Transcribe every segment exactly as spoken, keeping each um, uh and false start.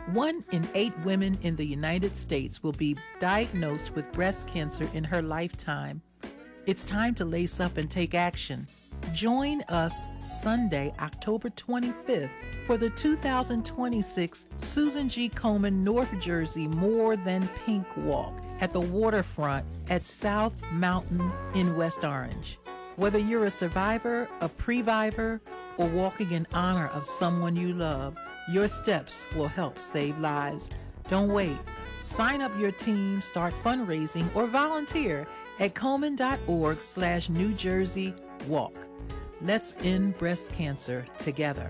One in eight women in the United States will be diagnosed with breast cancer in her lifetime. It's time to lace up and take action. Join us Sunday, October twenty-fifth for the two thousand twenty-six Susan G. Komen North Jersey More Than Pink Walk at the waterfront at South Mountain in West Orange. Whether you're a survivor, a previvor, or walking in honor of someone you love, your steps will help save lives. Don't wait. Sign up your team, start fundraising, or volunteer at Komen.org slash New Jersey Walk. Let's end breast cancer together.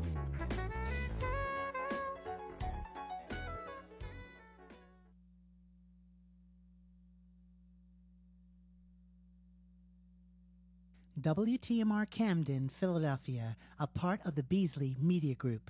W T M R Camden, Philadelphia, a part of the Beasley Media Group.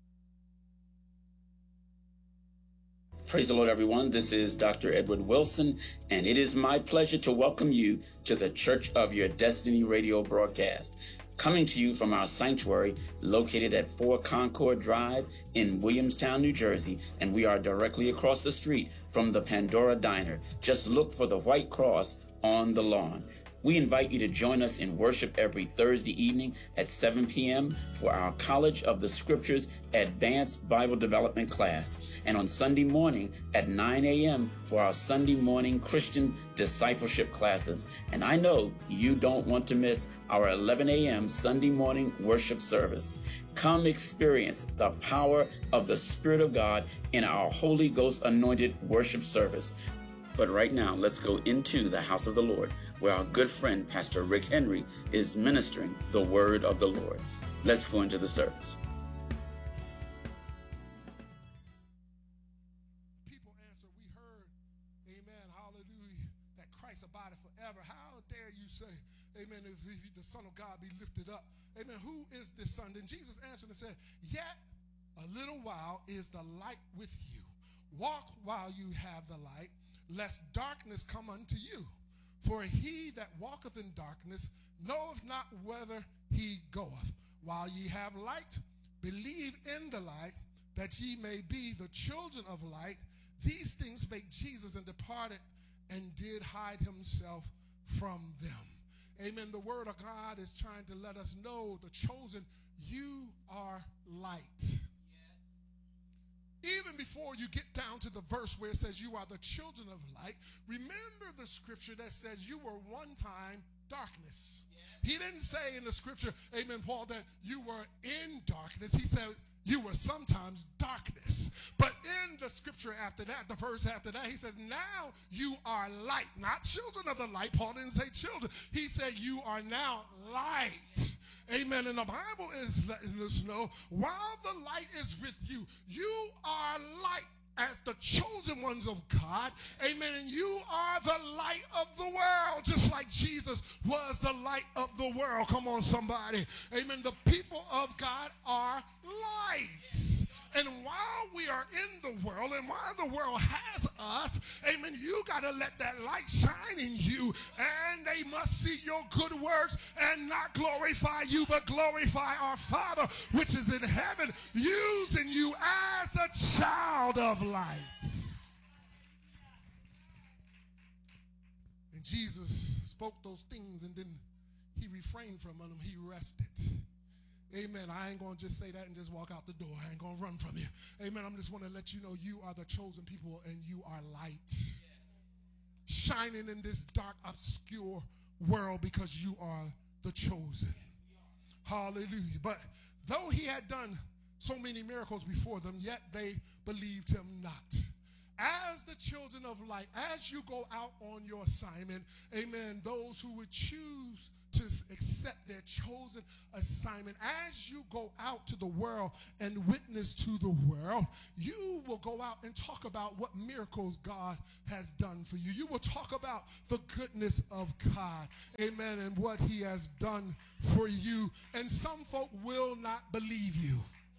Praise the Lord, everyone. This is Doctor Edward Wilson, and it is my pleasure to welcome you to the Church of Your Destiny radio broadcast, coming to you from our sanctuary located at four Concord Drive in Williamstown, New Jersey, and we are directly across the street from the Pandora Diner. Just look for the white cross on the lawn. We invite you to join us in worship every Thursday evening at seven p.m. for our College of the Scriptures Advanced Bible Development class, and on Sunday morning at nine a.m. for our Sunday morning Christian discipleship classes. And I know you don't want to miss our eleven a.m. Sunday morning worship service. Come experience the power of the Spirit of God in our Holy Ghost anointed worship service. But right now, let's go into the house of the Lord, where our good friend, Pastor Rick Henry, is ministering the word of the Lord. Let's go into the service. People answer, we heard, amen, hallelujah, that Christ abideth forever. How dare you say, amen, if the Son of God be lifted up. Amen, who is this Son? Then Jesus answered and said, yet a little while is the light with you. Walk while you have the light, lest darkness come unto you. For he that walketh in darkness knoweth not whither he goeth. While ye have light, believe in the light, that ye may be the children of light. These things spake Jesus, and departed, and did hide himself from them. Amen. The word of God is trying to let us know, the chosen, you are light. Even before you get down to the verse where it says you are the children of light, remember the scripture that says you were one time darkness. Yes. He didn't say in the scripture, amen, Paul, that you were in darkness. He said you were sometimes darkness. But in the scripture after that, the verse after that, he says, now you are light. Not children of the light. Paul didn't say children. He said you are now light. Amen. And the Bible is letting us know, while the light is with you, you are light as the chosen ones of God. Amen. And you are the light of the world, just like Jesus was the light of the world. Come on, somebody. Amen. The people of God are light. And while we are in the world, and while the world has us, amen, you got to let that light shine in you, and they must see your good works and not glorify you, but glorify our Father, which is in heaven, using you as a child of light. And Jesus spoke those things, and then he refrained from them. He rested. Amen. I ain't going to just say that and just walk out the door. I ain't going to run from you. Amen. I'm just want to let you know you are the chosen people, and you are light. Yeah. Shining in this dark, obscure world, because you are the chosen. Hallelujah. But though he had done so many miracles before them, yet they believed him not. As the children of light, as you go out on your assignment, amen, those who would choose to accept their chosen assignment, as you go out to the world and witness to the world, you will go out and talk about what miracles God has done for you. You will talk about the goodness of God, amen, and what he has done for you. And some folk will not believe you.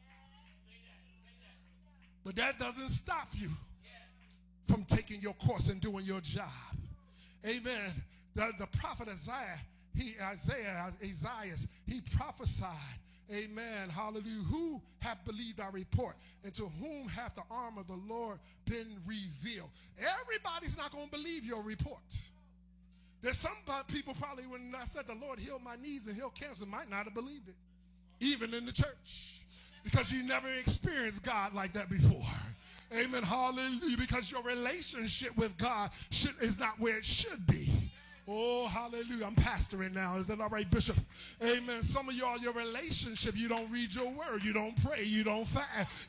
But that doesn't stop you from taking your course and doing your job. Amen. The, the prophet Isaiah, he, Isaiah, Isaiah, he prophesied, Amen. Hallelujah. Who hath believed our report, and to whom hath the arm of the Lord been revealed? Everybody's not going to believe your report. There's some people probably, when I said the Lord healed my knees and healed cancer, might not have believed it, even in the church, because you never experienced God like that before. Amen. Hallelujah. Because your relationship with God should, is not where it should be. Oh, hallelujah. I'm pastoring now. Is that all right, Bishop? Amen. Some of y'all, your relationship, you don't read your word. You don't pray. You don't fast.